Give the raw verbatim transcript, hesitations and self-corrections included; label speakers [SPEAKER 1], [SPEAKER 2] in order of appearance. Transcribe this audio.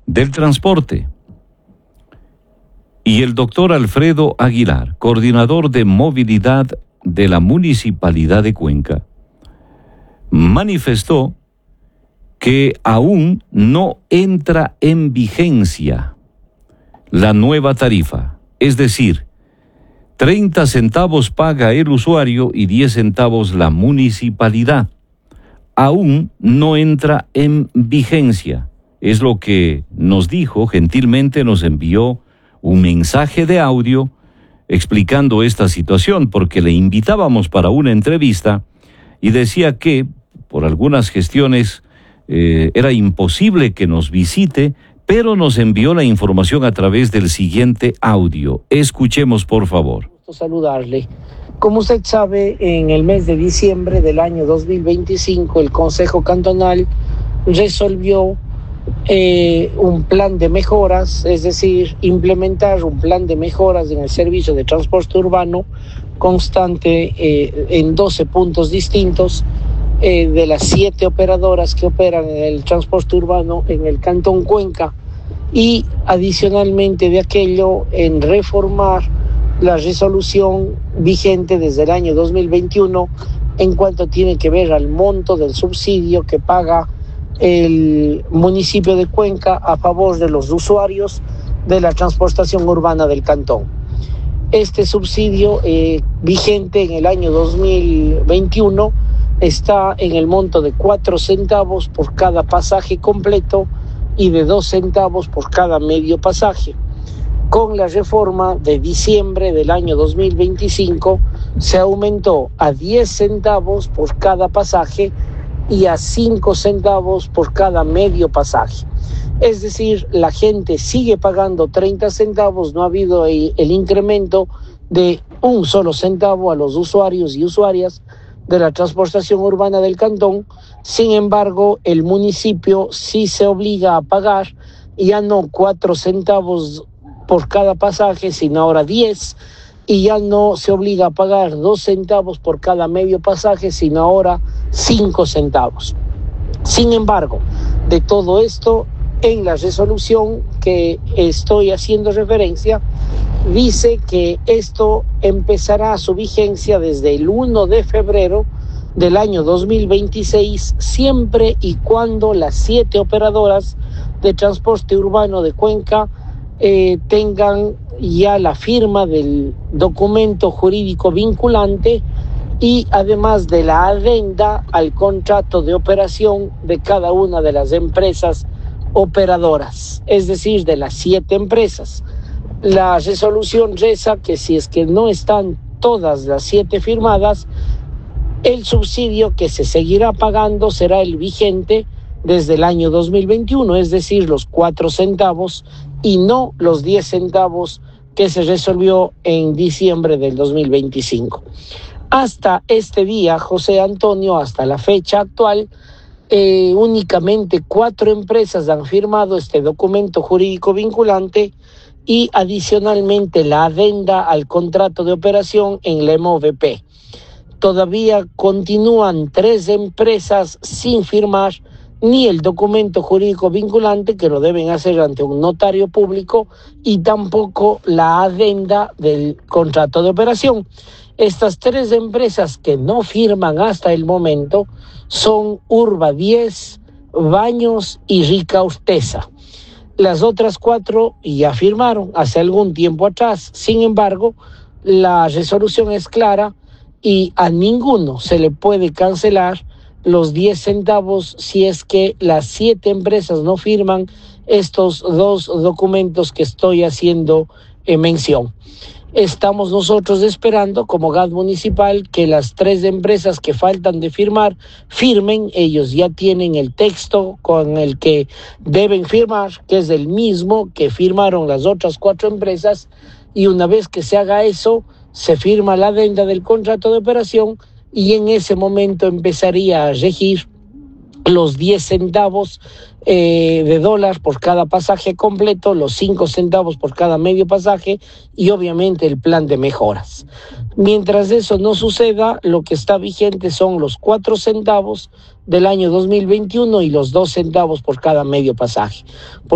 [SPEAKER 1] del transporte. Y el doctor Alfredo Aguilar, coordinador de movilidad de la Municipalidad de Cuenca, manifestó que aún no entra en vigencia la nueva tarifa, es decir, treinta centavos paga el usuario y diez centavos la municipalidad. Aún no entra en vigencia, es lo que nos dijo, gentilmente nos envió un mensaje de audio explicando esta situación, porque le invitábamos para una entrevista y decía que por algunas gestiones eh, era imposible que nos visite, pero nos envió la información a través del siguiente audio. Escuchemos, por favor.
[SPEAKER 2] Saludarle. Como usted sabe, en el mes de diciembre del año dos mil veinticinco, el Consejo Cantonal resolvió eh, un plan de mejoras, es decir, implementar un plan de mejoras en el servicio de transporte urbano constante eh, en doce puntos distintos eh, de las siete operadoras que operan en el transporte urbano en el Cantón Cuenca, y adicionalmente de aquello en reformar la resolución vigente desde el año dos mil veintiuno en cuanto tiene que ver al monto del subsidio que paga el municipio de Cuenca a favor de los usuarios de la transportación urbana del cantón. Este subsidio eh, vigente en el año dos mil veintiuno está en el monto de cuatro centavos por cada pasaje completo y de dos centavos por cada medio pasaje. Con la reforma de diciembre del año dos mil veinticinco se aumentó a diez centavos por cada pasaje y a cinco centavos por cada medio pasaje. Es decir, la gente sigue pagando treinta centavos, no ha habido el, el incremento de un solo centavo a los usuarios y usuarias de la transportación urbana del cantón. Sin embargo, el municipio sí se obliga a pagar ya no cuatro centavos por cada pasaje, sino ahora diez, y ya no se obliga a pagar dos centavos por cada medio pasaje, sino ahora cinco centavos. Sin embargo, de todo esto, en la resolución que estoy haciendo referencia, dice que esto empezará su vigencia desde el primero de febrero del año dos mil veintiséis, siempre y cuando las siete operadoras de transporte urbano de Cuenca eh, tengan ya la firma del documento jurídico vinculante y además de la adenda al contrato de operación de cada una de las empresas operadoras, es decir, de las siete empresas. La resolución reza que si es que no están todas las siete firmadas, el subsidio que se seguirá pagando será el vigente desde el año dos mil veintiuno, es decir, los cuatro centavos y no los diez centavos que se resolvió en diciembre del dos mil veinticinco. Hasta este día, José Antonio, hasta la fecha actual, eh, únicamente cuatro empresas han firmado este documento jurídico vinculante y adicionalmente la adenda al contrato de operación en la M O V P. Todavía continúan tres empresas sin firmar ni el documento jurídico vinculante, que lo deben hacer ante un notario público, y tampoco la adenda del contrato de operación. Estas tres empresas que no firman hasta el momento son Urba diez, Baños y Rica Usteza. Las otras cuatro ya firmaron hace algún tiempo atrás. Sin embargo, la resolución es clara y a ninguno se le puede cancelar los diez centavos si es que las siete empresas no firman estos dos documentos que estoy haciendo eh, mención. Estamos nosotros esperando como G A D municipal que las tres empresas que faltan de firmar firmen. Ellos ya tienen el texto con el que deben firmar, que es el mismo que firmaron las otras cuatro empresas, y una vez que se haga eso, se firma la adenda del contrato de operación y en ese momento empezaría a regir los diez centavos eh, de dólar por cada pasaje completo, los cinco centavos por cada medio pasaje y obviamente el plan de mejoras. Mientras eso no suceda, lo que está vigente son los cuatro centavos del año dos mil veintiuno y los dos centavos por cada medio pasaje. Por